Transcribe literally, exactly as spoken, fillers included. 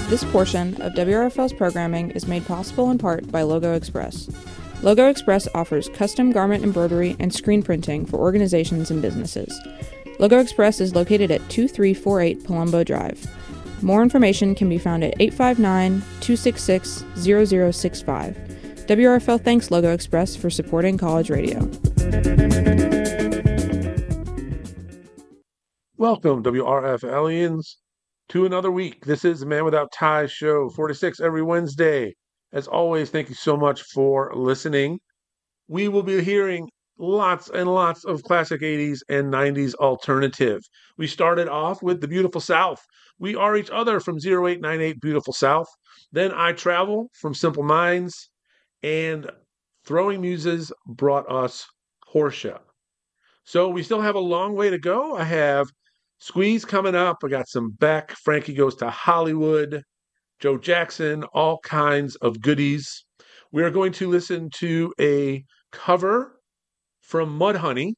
This portion of W R F L's programming is made possible in part by Logo Express. Logo Express offers custom garment embroidery and screen printing for organizations and businesses. Logo Express is located at two three four eight Palumbo Drive. More information can be found at eight five nine, two six six, zero zero six five. W R F L thanks Logo Express for supporting college radio. Welcome, W R F Aliens, to another week. This is the Man Without Ties show, four to six every Wednesday. As always, thank you so much for listening. We will be hearing lots and lots of classic eighties and nineties alternative. We started off with The Beautiful South. We Are Each Other from oh eight nine eight Beautiful South. Then I Travel from Simple Minds. And Throwing Muses brought us Portia. So we still have a long way to go. I have Squeeze coming up. I got some Beck. Frankie Goes to Hollywood. Joe Jackson. All kinds of goodies. We are going to listen to a cover from Mudhoney